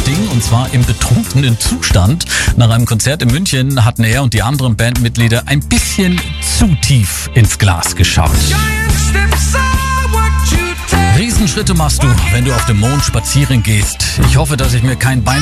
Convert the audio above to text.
Ding, und zwar im betrunkenen Zustand. Nach einem Konzert in München hatten er und die anderen Bandmitglieder ein bisschen zu tief ins Glas geschaut. Riesenschritte machst du, wenn du auf dem Mond spazieren gehst. Ich hoffe, dass ich mir kein Bein